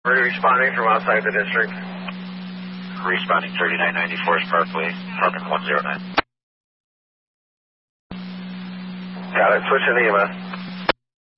We're responding from outside the district. Responding 3990 Forest Parkway, apartment 109. Got it. Switching to EMS.